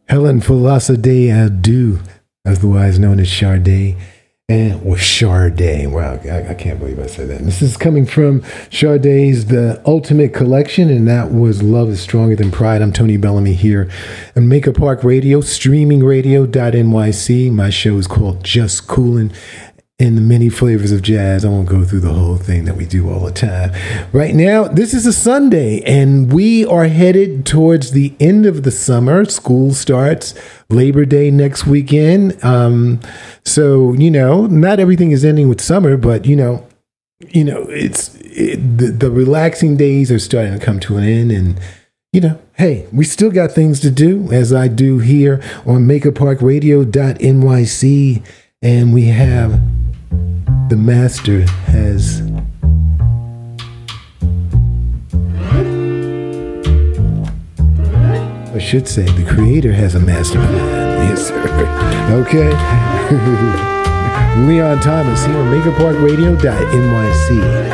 Helen Philosophe Adu, otherwise known as Sade, or Sade. Wow, I can't believe I said that. And this is coming from Sade's The Ultimate Collection, and that was Love is Stronger Than Pride. I'm Tony Bellamy here on Maker Park Radio, streamingradio.nyc. My show is called Just Coolin'. In the many flavors of jazz. I won't go through the whole thing that we do all the time. Right now, this is a Sunday, and we are headed towards the end of the summer. School starts Labor Day next weekend. So, not everything is ending with summer, but, the relaxing days are starting to come to an end, and, hey, we still got things to do, as I do here on makerparkradio.nyc, and we have... The master has I should say the creator has a master plan. Yes, sir. Okay. Leon Thomas here on MakerParkRadio.nyc.